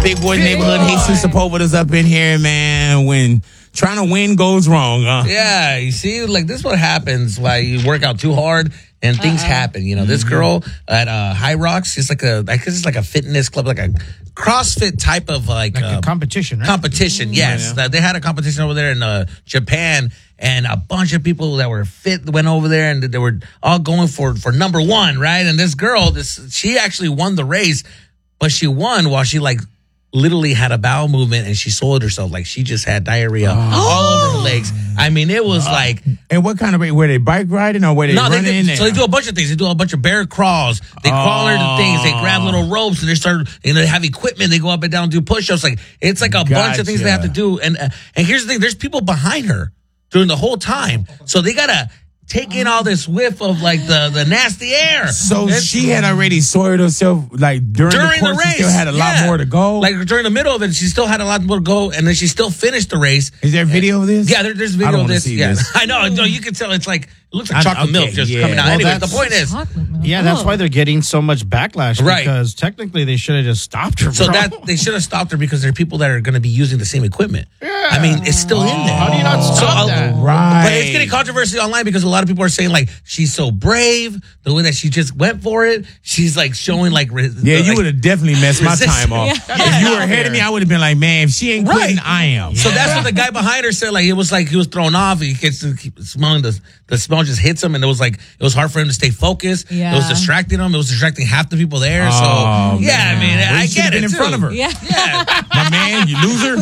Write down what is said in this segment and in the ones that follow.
Big Boy Neighborhood. Jesus Sepulveda's up in here, man. When trying to win goes wrong, huh? Yeah, you see, like this is what happens while you work out too hard and things happen. You know, this girl at High Rocks is like I guess it's like a fitness club, like a CrossFit type of like a competition, right? Competition, yes. Yeah. They had a competition over there in Japan, and a bunch of people that were fit went over there, and they were all going for number one, right? And this girl, she actually won the race, but she won while she like literally had a bowel movement and she soiled herself. Like she just had diarrhea all over her legs. I mean, it was like. And what kind of, were they bike riding or were they running? So they do a bunch of things. They do a bunch of bear crawls. They crawl under things. They grab little ropes and they have equipment. They go up and down and do push-ups. Like it's like a bunch of things they have to do. And here's the thing. There's people behind her during the whole time. So they got to take in all this whiff of like the nasty air. So she had already soiled herself like during the course. Race. She still had a lot more to go. Like during the middle of it, she still had a lot more to go, and then she still finished the race. Is there video of this? Yeah, there's video of this. Yeah, this. I know. No, you can tell it's like. It looks like chocolate milk just coming out. Well, anyway, the point is. Yeah, that's why they're getting so much backlash. Right. Because technically they should have just stopped her. So they should have stopped her because there are people that are going to be using the same equipment. Yeah. I mean, it's still in there. How do you not stop that? Right. But it's getting controversy online because a lot of people are saying like she's so brave, the way that she just went for it. She's like showing like you would have definitely messed my time off. If you were ahead of me, I would have been like, man, if she ain't quitting, I am. So that's what the guy behind her said. Like it was like he was thrown off. He gets to keep smelling the smell just hits him, and it was hard for him to stay focused. Yeah. It was distracting him. It was distracting half the people there. So Oh, yeah, man. I mean, Well, I you should've get it been in too. front of her. Yeah. My man, you loser.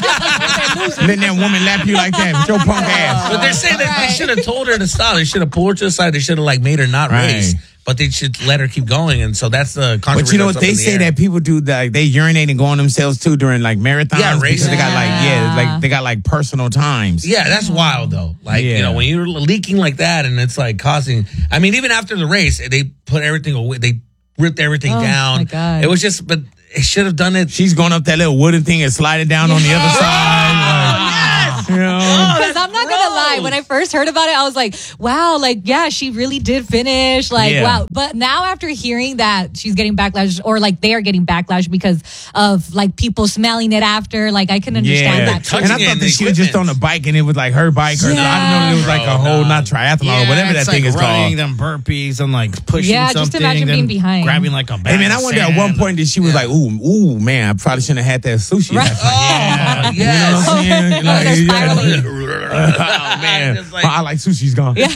Letting that woman lap you like that with your punk ass. But they're saying that they should have told her to stop. They should have pulled her to the side. They should have like made her not race. But they should let her keep going, and so that's the controversy. But you know what they say that people do that they urinate and go on themselves too during like marathons. Yeah, races. Because they got they got personal times. Yeah, that's wild though. Like you know when you're leaking like that, and it's like causing. I mean, even after the race, they put everything away. They ripped everything down. My God. It was just, but it should have done it. She's going up that little wooden thing and sliding down on the other side. Yes. You know? Because I'm not gonna lie, when I first heard about it, I was like, "Wow, like yeah, she really did finish." Like wow, but now after hearing that she's getting backlash, or like they are getting backlash because of like people smelling it after, like I can understand that too. And I thought that she was just on a bike and it was like her bike. Or I didn't know it was like a whole not triathlon or whatever that thing is running called. them burpees and like pushing something. Just imagine being behind, grabbing like a bag. Hey man, I wonder at one point that she was like, "Ooh, man, I probably shouldn't have had that sushi." Right. Oh, You know what I'm saying? They're spiraling. Oh man, I like sushi's gone. No.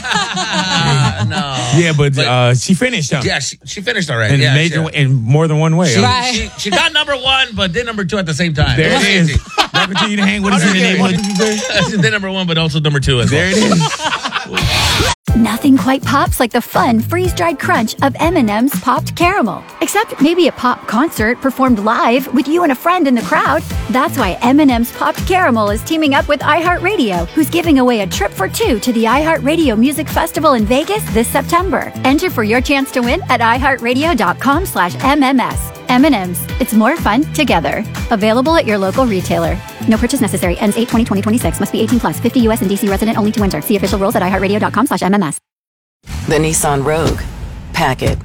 Yeah, but she finished though. Yeah, she finished all right. In Yeah, major in more than one way. She got number one, but did number two at the same time. There it is. Y'all continue to hang with us in the neighborhood. She did number one, but also number two as well. There it is. Nothing quite pops like the fun freeze-dried crunch of M&M's Popped Caramel. Except maybe a pop concert performed live with you and a friend in the crowd. That's why M&M's Popped Caramel is teaming up with iHeartRadio, who's giving away a trip for two to the iHeartRadio Music Festival in Vegas this September. Enter for your chance to win at iHeartRadio.com/MMS. M&M's. It's more fun together. Available at your local retailer. No purchase necessary. Ends 8/20/2026. Must be 18 plus. 50 U.S. and D.C. resident only to enter. See official rules at iHeartRadio.com/MMS. The Nissan Rogue. Pack it.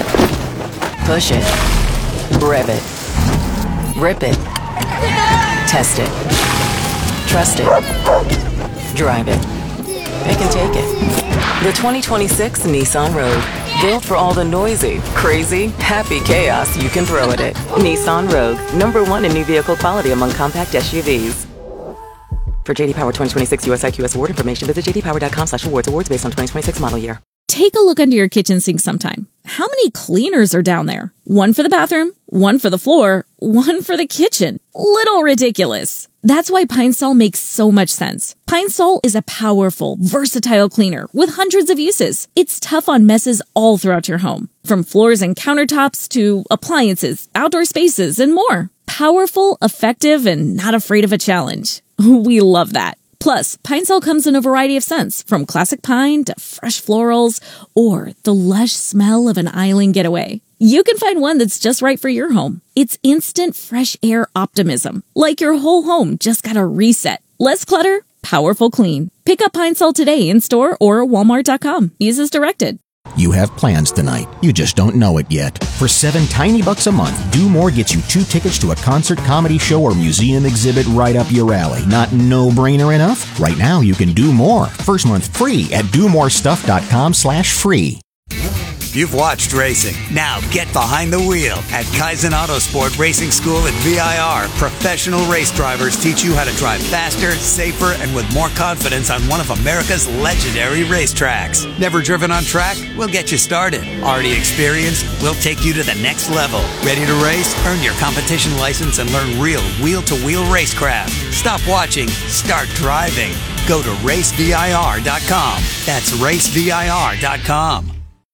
Push it. Rev it. Rip it. Test it. Trust it. Drive it. Pick and take it. The 2026 Nissan Rogue. Built for all the noisy, crazy, happy chaos you can throw at it. Nissan Rogue. #1 in new vehicle quality among compact SUVs. For JD Power 2026 US IQS award information, visit jdpower.com/awards. Awards based on 2026 model year. Take a look under your kitchen sink sometime. How many cleaners are down there? One for the bathroom, one for the floor, one for the kitchen. Little ridiculous. That's why Pine Sol makes so much sense. Pine Sol is a powerful, versatile cleaner with hundreds of uses. It's tough on messes all throughout your home, from floors and countertops to appliances, outdoor spaces, and more. Powerful, effective, and not afraid of a challenge. We love that. Plus, Pine Sol comes in a variety of scents, from classic pine to fresh florals, or the lush smell of an island getaway. You can find one that's just right for your home. It's instant fresh air optimism, like your whole home just got a reset. Less clutter, powerful clean. Pick up Pine Sol today in store or Walmart.com. Use as directed. You have plans tonight. You just don't know it yet. For $7 tiny bucks a month, Do More gets you 2 tickets to a concert, comedy show, or museum exhibit right up your alley. Not no-brainer enough? Right now, you can do more. First month free at domorestuff.com/free. You've watched racing. Now get behind the wheel at Kaizen Autosport Racing School at VIR. Professional race drivers teach you how to drive faster, safer, and with more confidence on one of America's legendary racetracks. Never driven on track? We'll get you started. Already experienced? We'll take you to the next level. Ready to race? Earn your competition license and learn real wheel-to-wheel racecraft. Stop watching. Start driving. Go to racevir.com. That's racevir.com.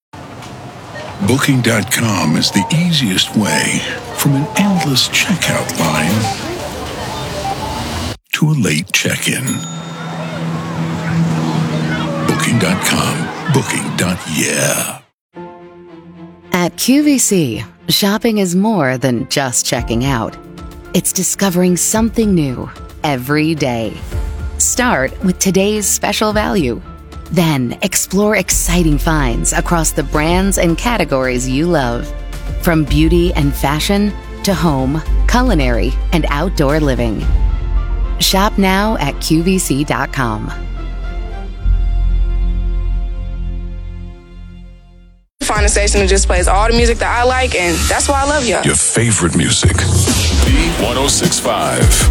Booking.com is the easiest way from an endless checkout line to a late check-in. Booking.com. Booking.yeah. At QVC, shopping is more than just checking out. It's discovering something new every day. Start with today's special value. Then explore exciting finds across the brands and categories you love. From beauty and fashion to home, culinary, and outdoor living. Shop now at QVC.com. Find a station that just plays all the music that I like, and that's why I love y'all. Your favorite music. B1065.